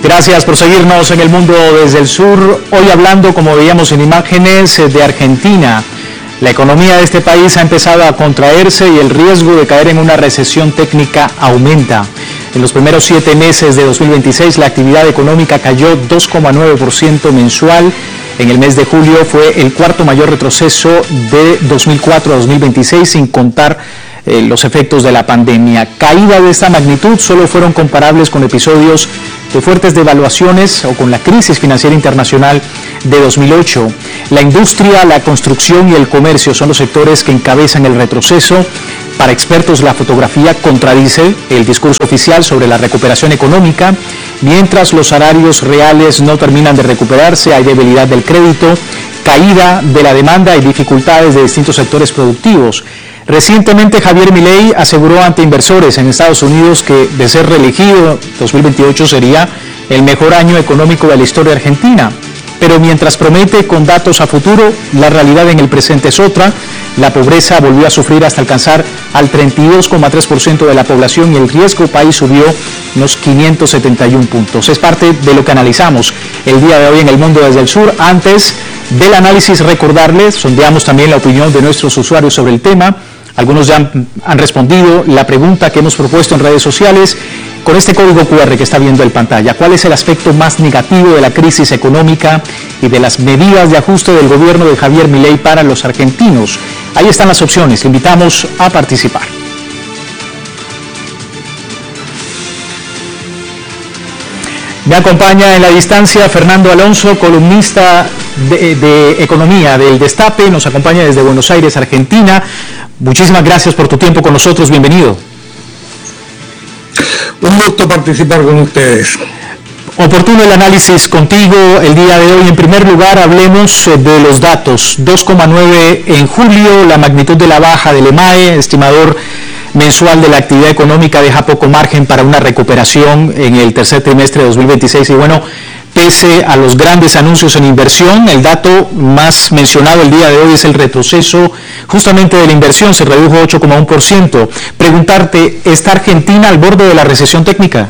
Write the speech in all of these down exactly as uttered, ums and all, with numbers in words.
Gracias por seguirnos en El Mundo desde el Sur. Hoy hablando, como veíamos en imágenes, de Argentina. La economía de este país ha empezado a contraerse y el riesgo de caer en una recesión técnica aumenta. En los primeros siete meses de dos mil veintiséis, la actividad económica cayó dos coma nueve por ciento mensual. En el mes de julio fue el cuarto mayor retroceso de dos mil cuatro a dos mil veintiséis, sin contar eh, los efectos de la pandemia. Caídas de esta magnitud solo fueron comparables con episodios de fuertes devaluaciones o con la crisis financiera internacional de dos mil ocho. La industria, la construcción y el comercio son los sectores que encabezan el retroceso. Para expertos, la fotografía contradice el discurso oficial sobre la recuperación económica. Mientras los salarios reales no terminan de recuperarse, hay debilidad del crédito, caída de la demanda y dificultades de distintos sectores productivos. Recientemente, Javier Milei aseguró ante inversores en Estados Unidos que, de ser reelegido, dos mil veintiocho sería el mejor año económico de la historia argentina. Pero mientras promete con datos a futuro, la realidad en el presente es otra. La pobreza volvió a sufrir hasta alcanzar al treinta y dos coma tres por ciento de la población y el riesgo país subió unos quinientos setenta y uno puntos. Es parte de lo que analizamos el día de hoy en El Mundo desde el Sur. Antes del análisis, recordarles, sondeamos también la opinión de nuestros usuarios sobre el tema. Algunos ya han, han respondido la pregunta que hemos propuesto en redes sociales con este código cu erre que está viendo en pantalla. ¿Cuál es el aspecto más negativo de la crisis económica y de las medidas de ajuste del gobierno de Javier Milei para los argentinos? Ahí están las opciones. Le invitamos a participar. Me acompaña en la distancia Fernando Alonso, columnista de, de Economía del Destape. Nos acompaña desde Buenos Aires, Argentina. Muchísimas gracias por tu tiempo con nosotros. Bienvenido. Un gusto participar con ustedes. Oportuno el análisis contigo el día de hoy. En primer lugar, hablemos de los datos. dos coma nueve en julio, la magnitud de la baja del EMAE, estimador mensual de la actividad económica, deja poco margen para una recuperación en el tercer trimestre de dos mil veintiséis. Y bueno, pese a los grandes anuncios en inversión, el dato más mencionado el día de hoy es el retroceso justamente de la inversión, se redujo ocho coma uno por ciento. Preguntarte, ¿está Argentina al borde de la recesión técnica?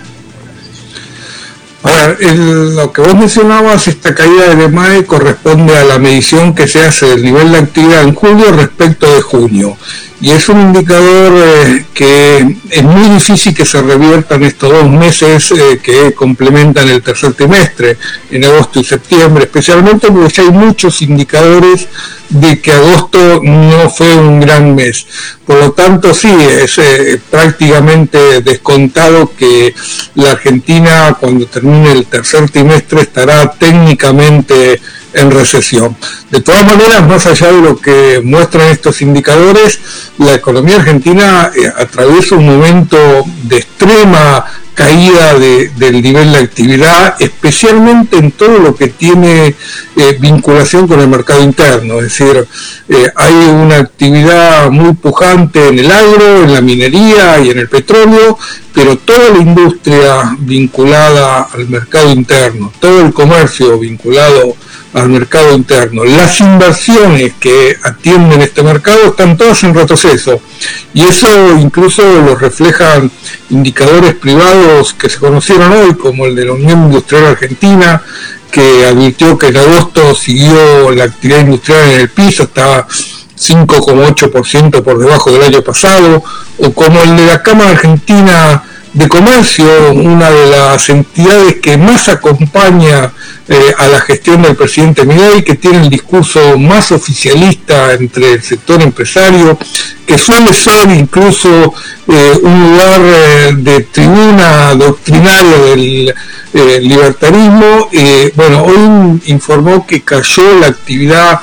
A ver, el, lo que vos mencionabas, esta caída del EMAE corresponde a la medición que se hace del nivel de actividad en julio respecto de junio. Y es un indicador eh, que es muy difícil que se revierta en estos dos meses eh, que complementan el tercer trimestre, en agosto y septiembre, especialmente porque ya hay muchos indicadores de que agosto no fue un gran mes. Por lo tanto, sí, es eh, prácticamente descontado que la Argentina, cuando termine el tercer trimestre, estará técnicamente en recesión. De todas maneras, más allá de lo que muestran estos indicadores, la economía argentina eh, atraviesa un momento de extrema caída de, del nivel de actividad, especialmente en todo lo que tiene eh, vinculación con el mercado interno. Es decir, eh, hay una actividad muy pujante en el agro, en la minería y en el petróleo, pero toda la industria vinculada al mercado interno, todo el comercio vinculado al mercado interno, las inversiones que atienden este mercado están todas en retroceso, y eso incluso lo reflejan indicadores privados que se conocieron hoy, como el de la Unión Industrial Argentina, que advirtió que en agosto siguió la actividad industrial en el piso, estaba cinco coma ocho por ciento por debajo del año pasado, o como el de la Cámara Argentina de Comercio, una de las entidades que más acompaña eh, a la gestión del presidente Milei, que tiene el discurso más oficialista entre el sector empresario, que suele ser incluso eh, un lugar eh, de tribuna doctrinaria del eh, libertarismo. Eh, bueno, hoy informó que cayó la actividad,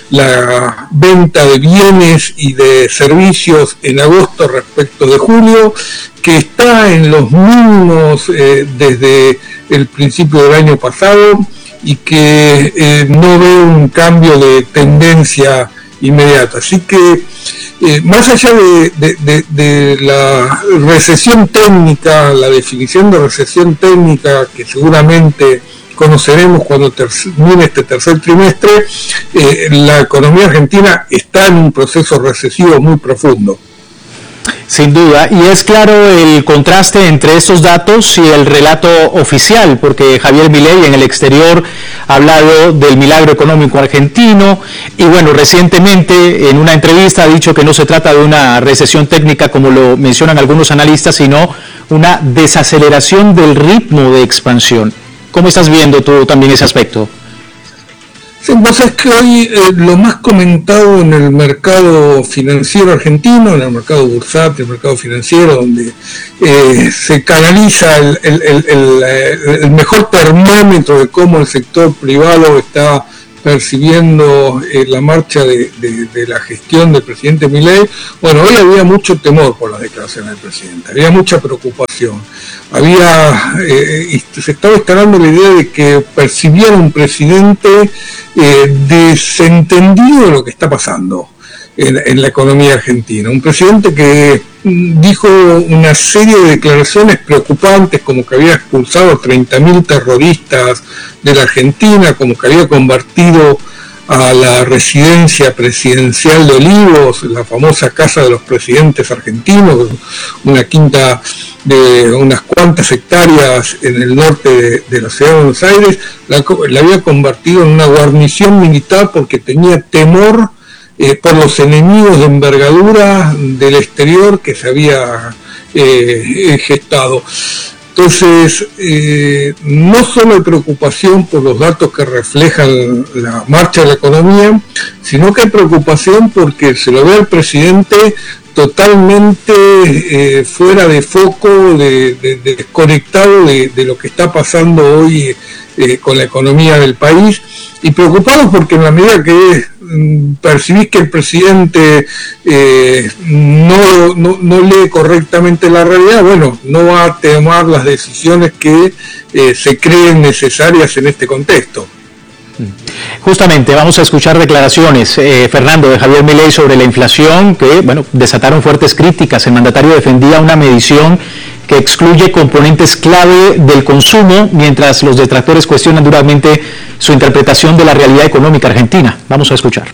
la venta de bienes y de servicios en agosto respecto de julio, que está en los mínimos eh, desde el principio del año pasado, y que eh, no ve un cambio de tendencia inmediata. Así que eh, más allá de, de, de, de la recesión técnica, la definición de recesión técnica que seguramente conoceremos cuando termine este tercer trimestre, eh, la economía argentina está en un proceso recesivo muy profundo. Sin duda, y es claro el contraste entre estos datos y el relato oficial, porque Javier Milei en el exterior ha hablado del milagro económico argentino y bueno, recientemente en una entrevista ha dicho que no se trata de una recesión técnica como lo mencionan algunos analistas, sino una desaceleración del ritmo de expansión. ¿Cómo estás viendo tú también ese aspecto? Sí, pues es que hoy eh, lo más comentado en el mercado financiero argentino, en el mercado bursátil, el mercado financiero, donde eh, se canaliza el, el, el, el, el mejor termómetro de cómo el sector privado está percibiendo eh, la marcha de, de, de la gestión del presidente Milei. Bueno, hoy había mucho temor por las declaraciones del presidente, había mucha preocupación, había eh, se estaba instalando la idea de que percibiera un presidente eh, desentendido de lo que está pasando en, en la economía argentina, un presidente que dijo una serie de declaraciones preocupantes, como que había expulsado a treinta mil terroristas de la Argentina, como que había convertido a la residencia presidencial de Olivos, la famosa casa de los presidentes argentinos, una quinta de unas cuantas hectáreas en el norte de, de la ciudad de Buenos Aires, la, la había convertido en una guarnición militar porque tenía temor Eh, por los enemigos de envergadura del exterior que se había eh, gestado. Entonces, eh, no solo hay preocupación por los datos que reflejan la marcha de la economía, sino que hay preocupación porque se lo ve al presidente totalmente eh, fuera de foco, de, de, de desconectado de, de lo que está pasando hoy eh, con la economía del país, y preocupados porque en la medida que mm, percibís que el presidente eh, no, no, no lee correctamente la realidad, bueno, no va a tomar las decisiones que eh, se creen necesarias en este contexto. Justamente vamos a escuchar declaraciones, eh, Fernando, de Javier Milei sobre la inflación, que bueno, desataron fuertes críticas. El mandatario defendía una medición que excluye componentes clave del consumo, mientras los detractores cuestionan duramente su interpretación de la realidad económica argentina. Vamos a escuchar.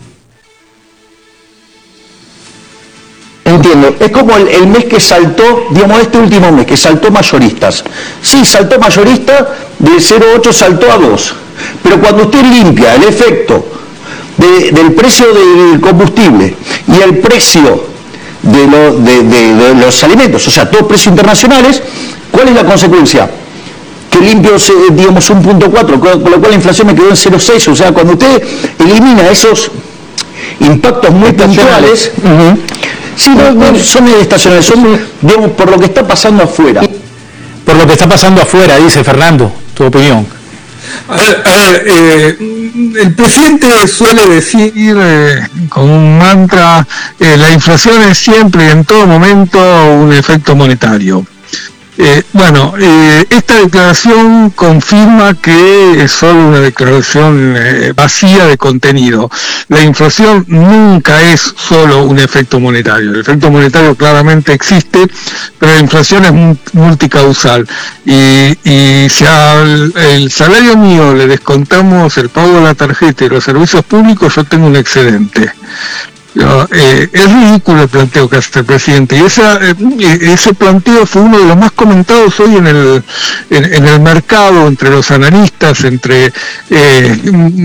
Entiendo, es como el, el mes que saltó, digamos este último mes, que saltó mayoristas. Sí, saltó mayorista, de cero coma ocho saltó a dos. Pero cuando usted limpia el efecto de, del precio del combustible y el precio de, lo, de, de, de los alimentos, o sea, todos precios internacionales, ¿cuál es la consecuencia? Que limpio, digamos, un punto cuatro, con lo cual la inflación me quedó en cero coma seis. O sea, cuando usted elimina esos impactos muy puntuales, uh-huh. sí, no, no son estacionales, son, digamos, por lo que está pasando afuera. Por lo que está pasando afuera, dice Fernando, tu opinión. A ver, a ver eh, el presidente suele decir eh, con un mantra, eh, la inflación es siempre y en todo momento un efecto monetario. Eh, bueno, eh, esta declaración confirma que es solo una declaración eh, vacía de contenido. La inflación nunca es solo un efecto monetario. El efecto monetario claramente existe, pero la inflación es multicausal. Y, y si al el salario mío le descontamos el pago de la tarjeta y los servicios públicos, yo tengo un excedente. No, eh, es ridículo el planteo que hace el presidente, y esa, eh, ese planteo fue uno de los más comentados hoy en el en, en el mercado, entre los analistas, entre eh,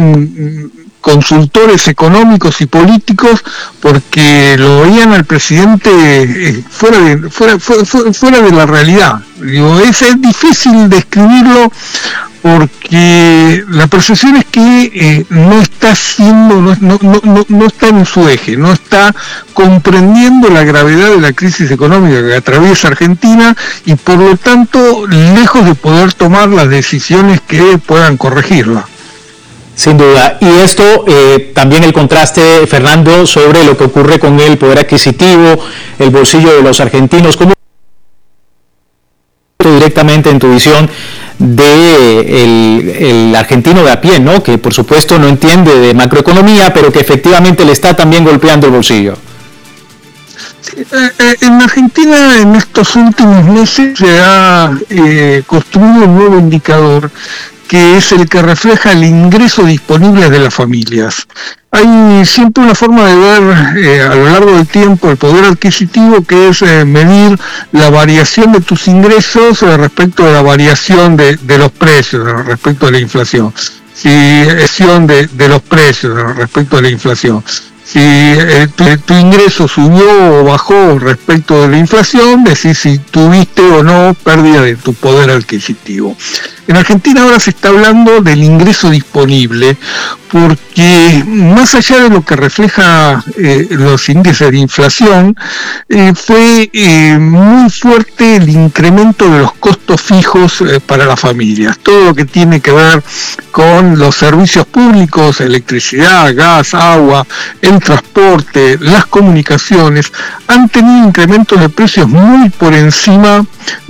consultores económicos y políticos, porque lo veían al presidente eh, fuera de fuera, fuera, fuera de la realidad. Digo, es, es difícil describirlo, porque la percepción es que eh, no está siendo, no, no, no, no está en su eje, no está comprendiendo la gravedad de la crisis económica que atraviesa Argentina y por lo tanto lejos de poder tomar las decisiones que puedan corregirla. Sin duda. Y esto, eh, también el contraste, Fernando, sobre lo que ocurre con el poder adquisitivo, el bolsillo de los argentinos. ¿Cómo directamente en tu visión de el, el argentino de a pie, ¿no? Que por supuesto no entiende de macroeconomía, pero que efectivamente le está también golpeando el bolsillo? Sí, eh, en Argentina en estos últimos meses se ha eh, construido un nuevo indicador que es el que refleja el ingreso disponible de las familias. Hay siempre una forma de ver eh, a lo largo del tiempo el poder adquisitivo, que es eh, medir la variación de tus ingresos eh, respecto de la variación de, de los precios, eh, respecto de la inflación. Si es de, de los precios eh, respecto de la inflación. Si eh, tu, tu ingreso subió o bajó respecto de la inflación, decir si tuviste o no pérdida de tu poder adquisitivo. En Argentina ahora se está hablando del ingreso disponible, porque más allá de lo que refleja eh, los índices de inflación, eh, fue eh, muy fuerte el incremento de los costos fijos eh, para las familias. Todo lo que tiene que ver con los servicios públicos, electricidad, gas, agua, el transporte, las comunicaciones, han tenido incrementos de precios muy por encima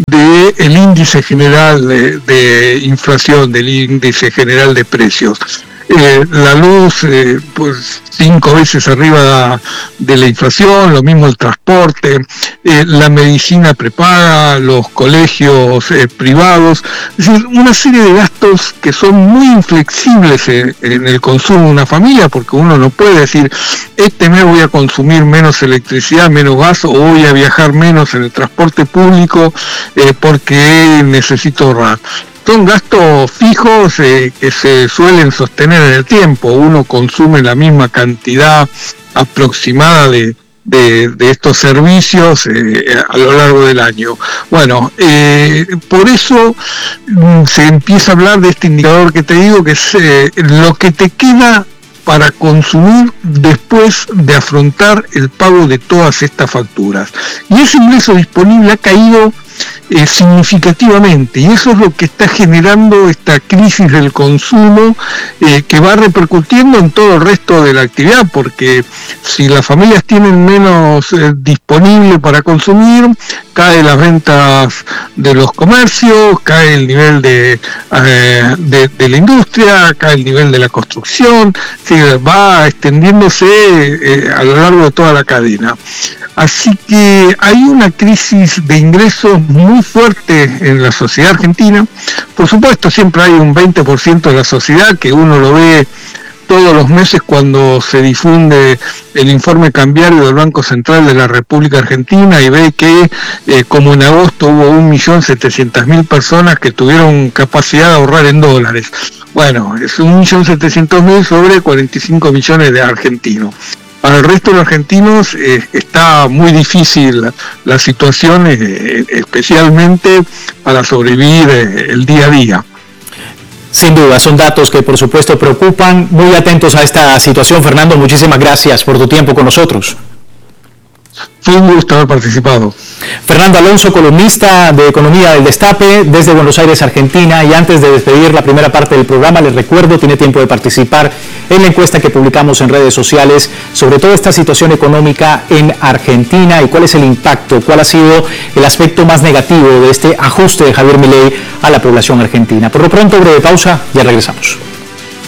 del índice general de, de inflación, del índice general de precios. Eh, la luz, eh, pues cinco veces arriba de la inflación, lo mismo el transporte, eh, la medicina prepaga, los colegios eh, privados, es decir, una serie de gastos que son muy inflexibles en, en el consumo de una familia, porque uno no puede decir, este mes voy a consumir menos electricidad, menos gas, o voy a viajar menos en el transporte público eh, porque necesito ahorrar. Son gastos fijos eh, que se suelen sostener en el tiempo. Uno consume la misma cantidad aproximada de, de, de estos servicios eh, a lo largo del año. Bueno, eh, por eso mm, se empieza a hablar de este indicador que te digo, que es eh, lo que te queda para consumir después de afrontar el pago de todas estas facturas. Y ese ingreso disponible ha caído Eh, significativamente, y eso es lo que está generando esta crisis del consumo eh, que va repercutiendo en todo el resto de la actividad, porque si las familias tienen menos eh, disponible para consumir, caen las ventas de los comercios, cae el nivel de, eh, de, de la industria, cae el nivel de la construcción, sí, va extendiéndose eh, a lo largo de toda la cadena. Así que hay una crisis de ingresos muy fuerte en la sociedad argentina. Por supuesto, siempre hay un veinte por ciento de la sociedad que uno lo ve todos los meses cuando se difunde el informe cambiario del Banco Central de la República Argentina y ve que eh, como en agosto hubo un millón setecientas mil personas que tuvieron capacidad de ahorrar en dólares. Bueno, es un millón setecientos mil sobre cuarenta y cinco millones de argentinos. Para el resto de los argentinos eh, está muy difícil la, la situación, eh, especialmente para sobrevivir eh, el día a día. Sin duda, son datos que por supuesto preocupan. Muy atentos a esta situación. Fernando, muchísimas gracias por tu tiempo con nosotros. Fue un gusto haber participado. Fernando Alonso, columnista de Economía del Destape, desde Buenos Aires, Argentina. Y antes de despedir la primera parte del programa, les recuerdo, tiene tiempo de participar en la encuesta que publicamos en redes sociales sobre toda esta situación económica en Argentina y cuál es el impacto, cuál ha sido el aspecto más negativo de este ajuste de Javier Milei a la población argentina. Por lo pronto, breve pausa, ya regresamos.